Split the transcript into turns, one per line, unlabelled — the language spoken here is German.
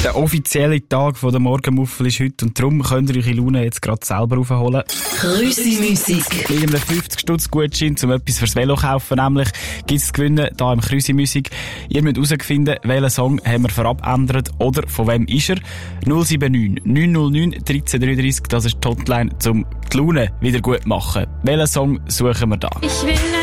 Der offizielle Tag der Morgenmuffel ist heute und darum könnt ihr eure Laune jetzt gerade selber aufholen.
Krüsi-Musik.
Mit einem 50-Stutz-Gutschein, um etwas fürs Velo zu kaufen, nämlich gibt es zu gewinnen hier im Krüsi-Musik. Ihr müsst herausfinden, welchen Song haben wir verabändert oder von wem ist er. 079 909 1333, das ist die Hotline, um die Laune wieder gut zu machen. Welchen Song suchen wir da?
Ich will